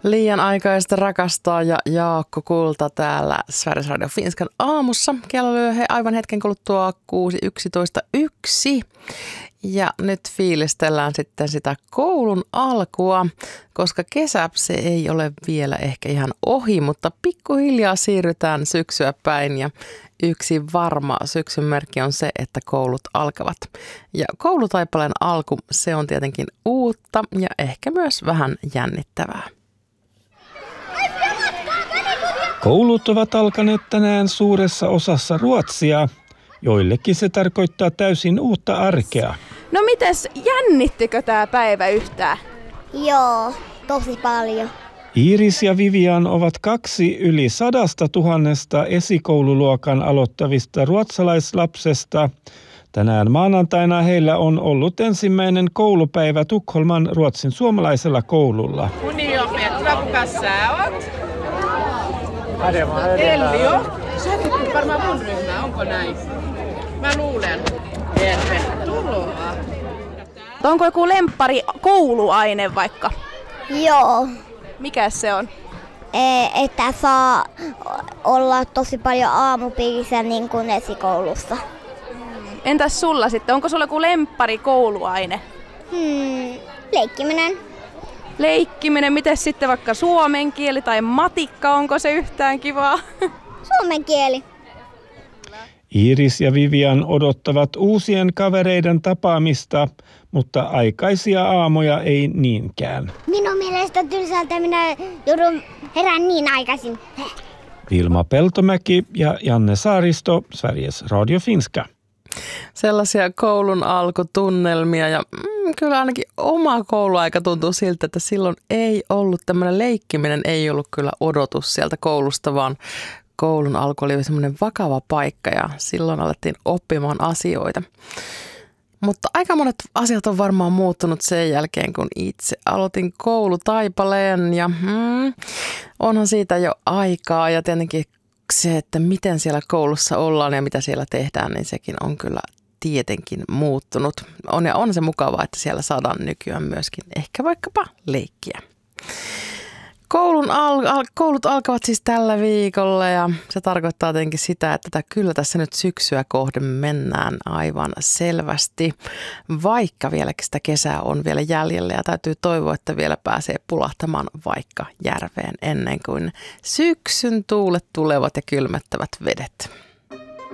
Liian aikaista rakastaa ja Jaakko Kulta täällä Sveriges Radio Finskan aamussa. Kello lyö aivan hetken kuluttua 6.11.1. Ja nyt fiilistellään sitten sitä koulun alkua, koska kesä se ei ole vielä ehkä ihan ohi, mutta pikkuhiljaa siirrytään syksyä päin ja yksi varma syksyn merkki on se, että koulut alkavat. Ja koulutaipaleen alku, se on tietenkin uutta ja ehkä myös vähän jännittävää. Koulut ovat alkaneet tänään suuressa osassa Ruotsia. Joillekin se tarkoittaa täysin uutta arkea. No mites, jännittikö tää päivä yhtään? Joo, tosi paljon. Iiris ja Vivian ovat kaksi yli 100 000 esikoululuokan aloittavista ruotsalaislapsesta. Tänään maanantaina heillä on ollut ensimmäinen koulupäivä Tukholman ruotsin suomalaisella koululla. Mun nimi on Petra, kuka sä oot? Ellio. Sä et varmaan mun ryhmää, onko näin? Mä luulen. Tervetuloa. Onko joku lemppari kouluaine vaikka? Joo, Mikä se on? että saa olla tosi paljon aamupiirissä niin kuin esikoulussa. Entäs sulla sitten? Onko sulla joku lemppari kouluaine? Leikkiminen. Leikkiminen, miten sitten vaikka suomen kieli tai matikka, onko se yhtään kivaa? Suomen kieli. Iiris ja Vivian odottavat uusien kavereiden tapaamista, mutta aikaisia aamuja ei niinkään. Minun mielestä tylsältä minä joudun herään niin aikaisin. Vilma Peltomäki ja Janne Saaristo, Sveriges Radio Finska. Sellaisia koulun alkutunnelmia ja kyllä ainakin oma kouluaika tuntuu siltä, että silloin ei ollut tämmöinen leikkiminen, ei ollut kyllä odotus sieltä koulusta, vaan koulun alku oli semmoinen vakava paikka ja silloin alettiin oppimaan asioita. Mutta aika monet asiat on varmaan muuttunut sen jälkeen, kun itse aloitin koulutaipaleen ja onhan siitä jo aikaa ja tietenkin se, että miten siellä koulussa ollaan ja mitä siellä tehdään, niin sekin on kyllä tietenkin muuttunut. On se mukavaa, että siellä saadaan nykyään myöskin ehkä vaikkapa leikkiä. Koulut alkavat siis tällä viikolla ja se tarkoittaa tietenkin sitä, että kyllä tässä nyt syksyä kohden mennään aivan selvästi, vaikka vieläkin sitä kesää on vielä jäljellä ja täytyy toivoa, että vielä pääsee pulahtamaan vaikka järveen ennen kuin syksyn tuulet tulevat ja kylmettävät vedet.